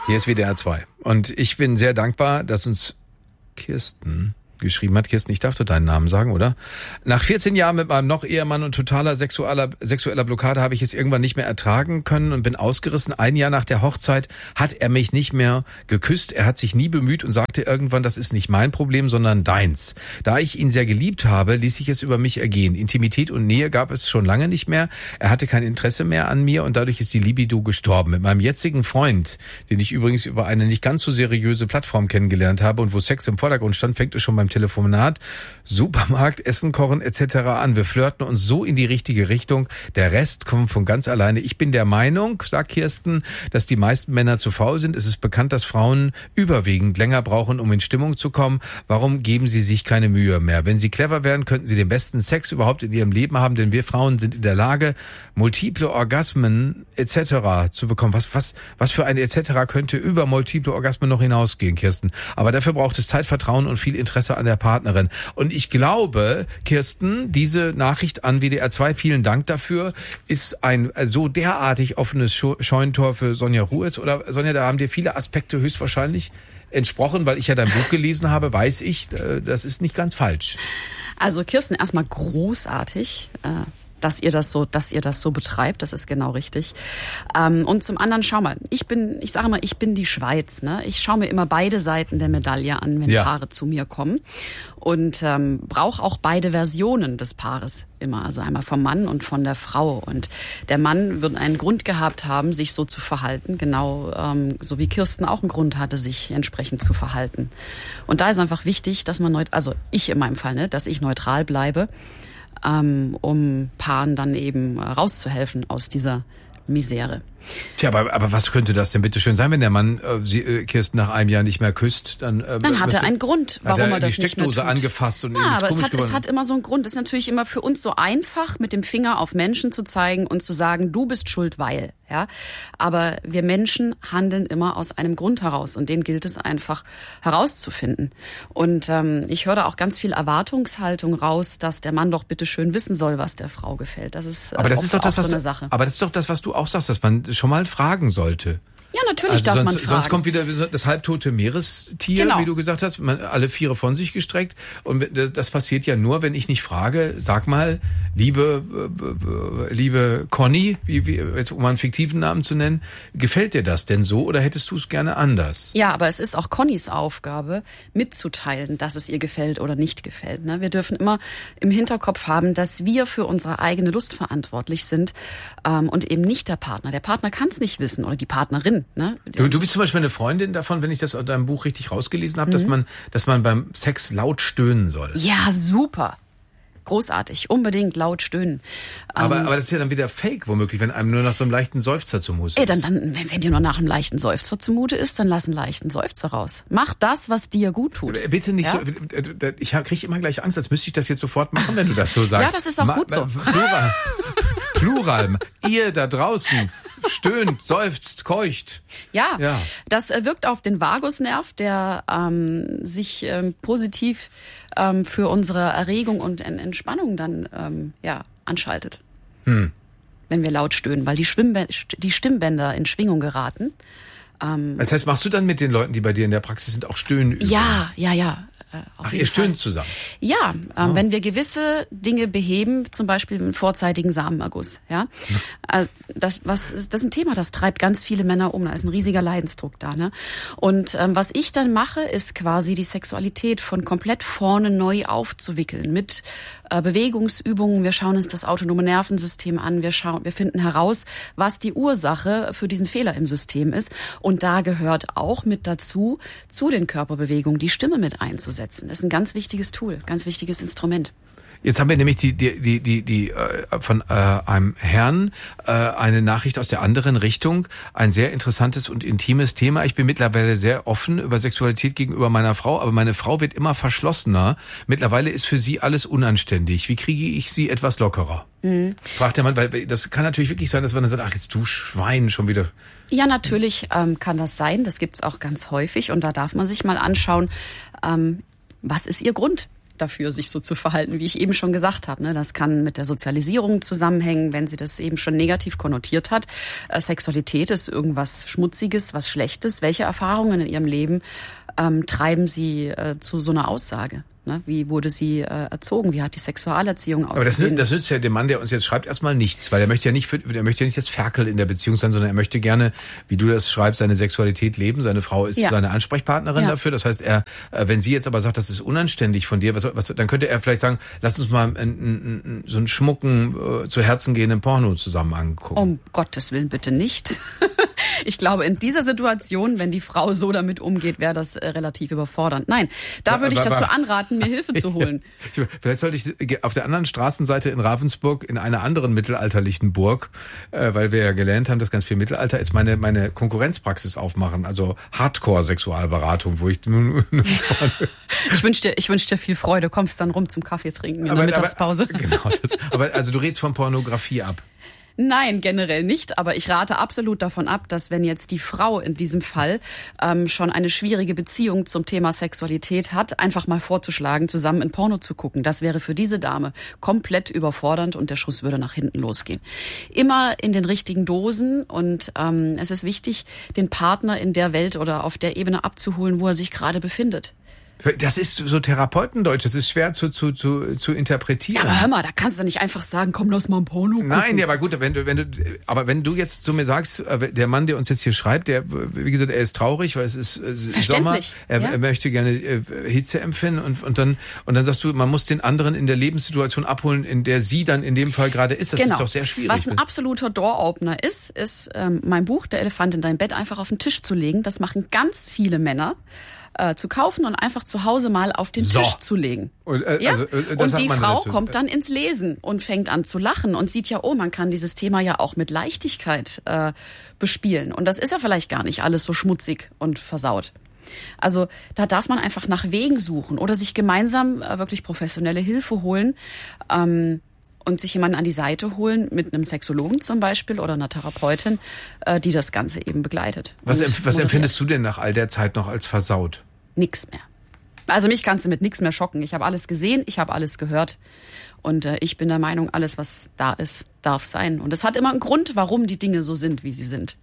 Hier ist WDR 2. Und ich bin sehr dankbar, dass uns Kirsten geschrieben hat. Kirsten, ich darf doch deinen Namen sagen, oder? Nach 14 Jahren mit meinem noch Ehemann und totaler sexueller Blockade habe ich es irgendwann nicht mehr ertragen können und bin ausgerissen. Ein Jahr nach der Hochzeit hat er mich nicht mehr geküsst. Er hat sich nie bemüht und sagte irgendwann, das ist nicht mein Problem, sondern deins. Da ich ihn sehr geliebt habe, ließ ich es über mich ergehen. Intimität und Nähe gab es schon lange nicht mehr. Er hatte kein Interesse mehr an mir und dadurch ist die Libido gestorben. Mit meinem jetzigen Freund, den ich übrigens über eine nicht ganz so seriöse Plattform kennengelernt habe und wo Sex im Vordergrund stand, fängt es schon beim Telefonat, Supermarkt, Essen kochen etc. an. Wir flirten uns so in die richtige Richtung. Der Rest kommt von ganz alleine. Ich bin der Meinung, sagt Kirsten, dass die meisten Männer zu faul sind. Es ist bekannt, dass Frauen überwiegend länger brauchen, um in Stimmung zu kommen. Warum geben sie sich keine Mühe mehr? Wenn sie clever wären, könnten sie den besten Sex überhaupt in ihrem Leben haben, denn wir Frauen sind in der Lage, multiple Orgasmen etc. zu bekommen. Was für ein etc. könnte über multiple Orgasmen noch hinausgehen, Kirsten? Aber dafür braucht es Zeit, Vertrauen und viel Interesse an der Partnerin. Und ich glaube, Kirsten, diese Nachricht an WDR 2, vielen Dank dafür, ist ein so derartig offenes Scheunentor für Sonja Ruiz. Oder Sonja, da haben dir viele Aspekte höchstwahrscheinlich entsprochen, weil ich ja dein Buch gelesen habe, weiß ich, das ist nicht ganz falsch. Also Kirsten, erstmal großartig, dass ihr das so betreibt, das ist genau richtig. Und zum anderen, schau mal, ich bin die Schweiz, ne? Ich schaue mir immer beide Seiten der Medaille an, wenn Paare zu mir kommen und brauche auch beide Versionen des Paares immer, also einmal vom Mann und von der Frau. Und der Mann wird einen Grund gehabt haben, sich so zu verhalten, genau so wie Kirsten auch einen Grund hatte, sich entsprechend zu verhalten. Und da ist einfach wichtig, dass man also ich in meinem Fall, ne, dass ich neutral bleibe, um Paaren dann eben rauszuhelfen aus dieser Misere. Tja, aber was könnte das denn bitte schön sein, wenn der Mann Kirsten nach einem Jahr nicht mehr küsst? Dann hat er einen Grund, warum er das nicht mehr tut. Die Steckdose angefasst und aber es hat immer so einen Grund. Es ist natürlich immer für uns so einfach, mit dem Finger auf Menschen zu zeigen und zu sagen, du bist schuld, weil. Ja, aber wir Menschen handeln immer aus einem Grund heraus und den gilt es einfach herauszufinden. Und ich höre da auch ganz viel Erwartungshaltung raus, dass der Mann doch bitte schön wissen soll, was der Frau gefällt. Das ist aber das ist doch das, so eine Sache. Aber das ist doch das, was du auch sagst, dass man schon mal fragen sollte. Ja, natürlich darf man fragen. Sonst kommt wieder das halbtote Meerestier, wie du gesagt hast, alle Viere von sich gestreckt. Und das passiert ja nur, wenn ich nicht frage, sag mal, liebe Conny, jetzt um einen fiktiven Namen zu nennen, gefällt dir das denn so oder hättest du es gerne anders? Ja, aber es ist auch Connys Aufgabe, mitzuteilen, dass es ihr gefällt oder nicht gefällt. Wir dürfen immer im Hinterkopf haben, dass wir für unsere eigene Lust verantwortlich sind und eben nicht der Partner. Der Partner kann es nicht wissen oder die Partnerin. Ne? Du bist zum Beispiel eine Freundin davon, wenn ich das aus deinem Buch richtig rausgelesen habe, dass man beim Sex laut stöhnen soll. Ja, super. Großartig. Unbedingt laut stöhnen. Aber das ist ja dann wieder fake, womöglich, wenn einem nur nach so einem leichten Seufzer zumute ist. Wenn dir nur nach einem leichten Seufzer zumute ist, dann lass einen leichten Seufzer raus. Mach das, was dir gut tut. Bitte nicht so. Ich kriege immer gleich Angst, als müsste ich das jetzt sofort machen, wenn du das so sagst. Ja, das ist auch gut so. Plural. Ihr da draußen stöhnt, seufzt, keucht. Ja, das wirkt auf den Vagusnerv, der sich positiv für unsere Erregung und Entspannung dann anschaltet. Wenn wir laut stöhnen, weil die Stimmbänder in Schwingung geraten. Das heißt, machst du dann mit den Leuten, die bei dir in der Praxis sind, auch Stöhnübungen? Ja. Ihr stöhnt zusammen? Ja, wenn wir gewisse Dinge beheben, zum Beispiel einen vorzeitigen Samenerguss. Ja, das ist ein Thema, das treibt ganz viele Männer um. Da ist ein riesiger Leidensdruck da. Ne? Und was ich dann mache, ist quasi die Sexualität von komplett vorne neu aufzuwickeln mit Bewegungsübungen. Wir schauen uns das autonome Nervensystem an. Wir finden heraus, was die Ursache für diesen Fehler im System ist. Und da gehört auch mit dazu, zu den Körperbewegungen die Stimme mit einzusetzen. Das ist ein ganz wichtiges Tool, ganz wichtiges Instrument. Jetzt haben wir nämlich die von einem Herrn eine Nachricht aus der anderen Richtung. Ein sehr interessantes und intimes Thema. Ich bin mittlerweile sehr offen über Sexualität gegenüber meiner Frau, aber meine Frau wird immer verschlossener. Mittlerweile ist für sie alles unanständig. Wie kriege ich sie etwas lockerer? Fragt der Mann, weil das kann natürlich wirklich sein, dass man dann sagt, ach jetzt du Schwein schon wieder. Ja, natürlich kann das sein. Das gibt's auch ganz häufig und da darf man sich mal anschauen, was ist ihr Grund? dafür, sich so zu verhalten, wie ich eben schon gesagt habe. Ne? Das kann mit der Sozialisierung zusammenhängen, wenn sie das eben schon negativ konnotiert hat. Sexualität ist irgendwas Schmutziges, was Schlechtes. Welche Erfahrungen in ihrem Leben treiben sie zu so einer Aussage? Ne? Wie wurde sie erzogen? Wie hat die Sexualerziehung ausgesehen? Aber das nützt ja dem Mann, der uns jetzt schreibt, erstmal nichts, weil er möchte ja nicht das Ferkel in der Beziehung sein, sondern er möchte gerne, wie du das schreibst, seine Sexualität leben. Seine Frau ist seine Ansprechpartnerin dafür. Das heißt, wenn sie jetzt aber sagt, das ist unanständig von dir, dann könnte er vielleicht sagen, lass uns mal so einen schmucken, zu Herzen gehenden Porno zusammen angucken. Um Gottes Willen bitte nicht. Ich glaube, in dieser Situation, wenn die Frau so damit umgeht, wäre das relativ überfordernd. Nein, da würde ich dazu anraten, mir Hilfe zu holen. Vielleicht sollte ich auf der anderen Straßenseite in Ravensburg in einer anderen mittelalterlichen Burg, weil wir ja gelernt haben, dass ganz viel Mittelalter ist, meine Konkurrenzpraxis aufmachen. Also Hardcore-Sexualberatung, wo ich Ich wünsch dir viel Freude. Kommst dann rum zum Kaffee trinken in der Mittagspause. Aber du redest von Pornografie ab. Nein, generell nicht. Aber ich rate absolut davon ab, dass wenn jetzt die Frau in diesem Fall schon eine schwierige Beziehung zum Thema Sexualität hat, einfach mal vorzuschlagen, zusammen in Porno zu gucken. Das wäre für diese Dame komplett überfordernd und der Schuss würde nach hinten losgehen. Immer in den richtigen Dosen und es ist wichtig, den Partner in der Welt oder auf der Ebene abzuholen, wo er sich gerade befindet. Das ist so Therapeutendeutsch, das ist schwer zu interpretieren. Ja, aber hör mal, da kannst du nicht einfach sagen, komm, lass mal ein Porno gucken. Nein, ja, aber gut, wenn du jetzt zu mir sagst, der Mann, der uns jetzt hier schreibt, der, wie gesagt, er ist traurig, weil es ist Sommer, er möchte gerne Hitze empfinden und dann sagst du, man muss den anderen in der Lebenssituation abholen, in der sie dann in dem Fall gerade ist. Das ist doch sehr schwierig. Was ein absoluter Door-Opener ist mein Buch, Der Elefant in deinem Bett, einfach auf den Tisch zu legen. Das machen ganz viele Männer. Zu kaufen und einfach zu Hause mal auf den Tisch zu legen. Und die Frau kommt dann ins Lesen und fängt an zu lachen und sieht ja, man kann dieses Thema ja auch mit Leichtigkeit bespielen. Und das ist ja vielleicht gar nicht alles so schmutzig und versaut. Also da darf man einfach nach Wegen suchen oder sich gemeinsam wirklich professionelle Hilfe holen. Und sich jemanden an die Seite holen, mit einem Sexologen zum Beispiel oder einer Therapeutin, die das Ganze eben begleitet. Was empfindest du denn nach all der Zeit noch als versaut? Nix mehr. Also mich kannst du mit nichts mehr schocken. Ich habe alles gesehen, ich habe alles gehört. Und ich bin der Meinung, alles, was da ist, darf sein. Und es hat immer einen Grund, warum die Dinge so sind, wie sie sind.